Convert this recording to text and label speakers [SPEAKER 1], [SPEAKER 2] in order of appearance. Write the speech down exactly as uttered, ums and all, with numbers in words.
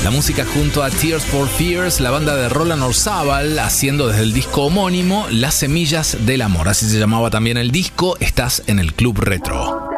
[SPEAKER 1] La música junto a Tears for Fears, la banda de Roland Orzabal, haciendo desde el disco homónimo Las Semillas del Amor. Así se llamaba también el disco. Estás en el Club Retro.